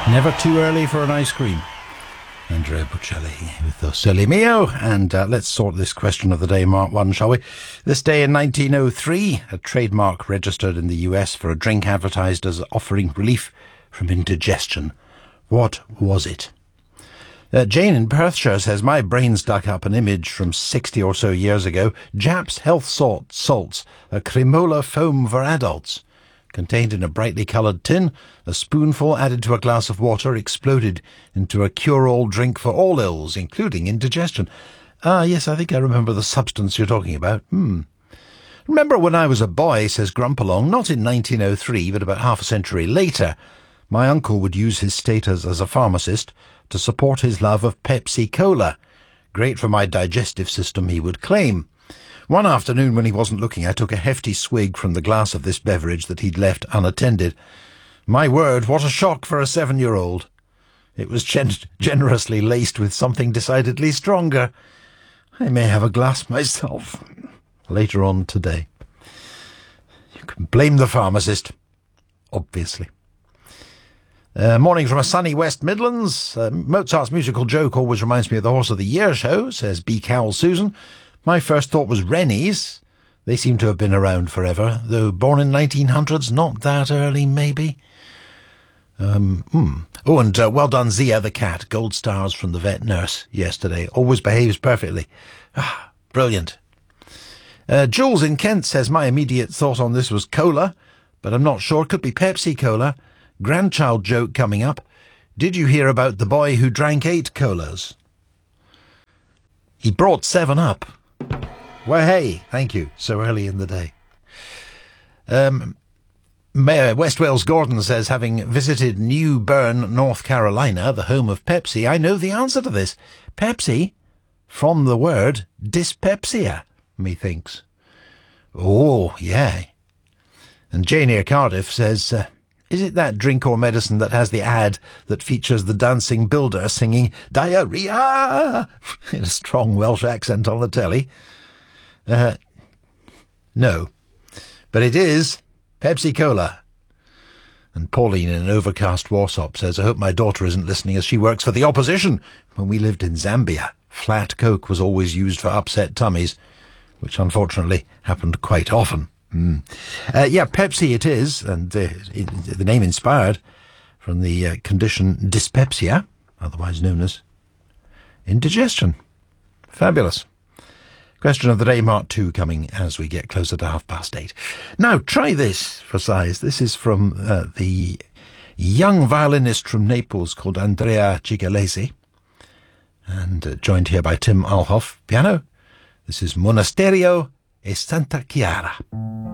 Never too early for an ice cream. Andrea Bocelli with O Sole Mio. And let's sort this question of the day, Mark 1, shall we? This day in 1903, a trademark registered in the US for a drink advertised as offering relief from indigestion. What was it? Jane in Perthshire says, my brain stuck up an image from 60 or so years ago. Japp's Health Salts, a cremola foam for adults. Contained in a brightly coloured tin, a spoonful added to a glass of water exploded into a cure-all drink for all ills, including indigestion. Ah, yes, I think I remember the substance you're talking about. Remember when I was a boy, says Grumpalong, not in 1903, but about half a century later, my uncle would use his status as a pharmacist to support his love of Pepsi Cola. Great for my digestive system, he would claim. One afternoon when he wasn't looking, I took a hefty swig from the glass of this beverage that he'd left unattended. My word, what a shock for a 7-year-old. It was generously laced with something decidedly stronger. I may have a glass myself later on today. You can blame the pharmacist, obviously. Morning from a sunny West Midlands. Mozart's musical joke always reminds me of the Horse of the Year show, says B. Cowell Susan. My first thought was Rennies. They seem to have been around forever, though born in 1900s, not that early, maybe. Oh, and well done, Zia the cat. Gold stars from the vet nurse yesterday. Always behaves perfectly. Ah, brilliant. Jules in Kent says, my immediate thought on this was cola, but I'm not sure. Could be Pepsi Cola. Grandchild joke coming up. Did you hear about the boy who drank 8 colas? He brought 7 up. Well, hey, thank you, so early in the day. West Wales Gordon says, having visited New Bern, North Carolina, the home of Pepsi, I know the answer to this. Pepsi, from the word dyspepsia, methinks. Oh, yeah. And Jane Eyre Cardiff says, is it that drink or medicine that has the ad that features the dancing builder singing diarrhea in a strong Welsh accent on the telly? No, but it is Pepsi Cola. And Pauline in an overcast Warsop says, I hope my daughter isn't listening as she works for the opposition. When we lived in Zambia, flat Coke was always used for upset tummies, which unfortunately happened quite often. Pepsi it is, and the name inspired from the condition dyspepsia, otherwise known as indigestion. Fabulous. Question of the day, Mark 2, coming as we get closer to 8:30. Now, try this for size. This is from the young violinist from Naples called Andrea Cicalesi, and joined here by Tim Alhoff, piano. This is Monasterio e Santa Chiara.